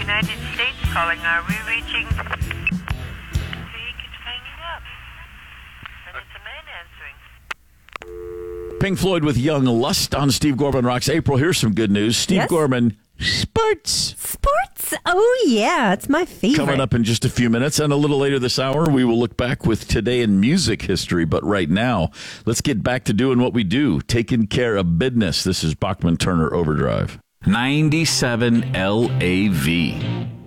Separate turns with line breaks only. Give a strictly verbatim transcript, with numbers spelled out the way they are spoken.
United States calling. Are we reaching? He keeps hanging up. And it's a man answering.
Pink Floyd with Young Lust on Steve Gorman Rocks. April, here's some good news. Steve
Yes?
Gorman, sports.
Sports? Oh, yeah. It's my favorite.
Coming up in just a few minutes, and a little later this hour, we will look back with Today in Music History. But right now, let's get back to doing what we do, taking care of business. This is Bachman Turner Overdrive. ninety-seven L A V.